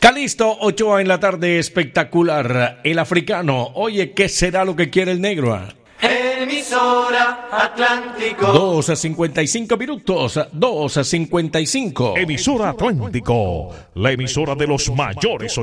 Calixto Ochoa en la tarde, espectacular. El africano, oye, ¿qué será lo que quiere el negro? Emisora Atlántico. 2:55 minutos, 2:55. Emisora Atlántico, la emisora de los mayores